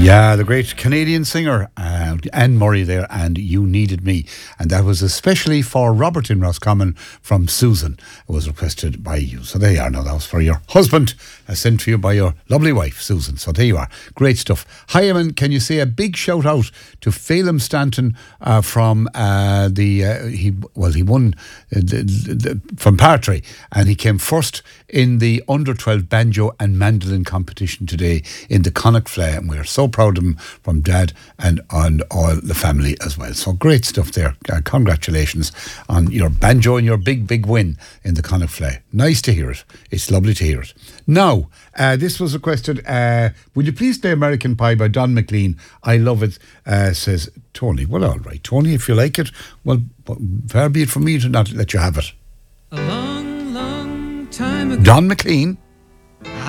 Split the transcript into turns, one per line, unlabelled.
Yeah, the great Canadian singer Anne Murray there, and You Needed Me. And that was especially for Robert in Roscommon from Susan. It was requested by you. So there you are. Now that was for your husband, sent to you by your lovely wife, Susan. So there you are. Great stuff. Hi, Eamon, can you say a big shout out to Phelim Stanton from he won from Partry, and he came first in the under 12 banjo and mandolin competition today in the Connacht Flay, and we're so proud of him from Dad and all the family as well. So great stuff there. Congratulations on your banjo and your big win in the Connacht Flay. Nice to hear it. It's lovely to hear it. Now, this was requested. Would you please play American Pie by Don McLean? I love it, says Tony. Well, all right, Tony, if you like it, well, far be it from me to not let you have it.
A long, long time ago,
Don McLean.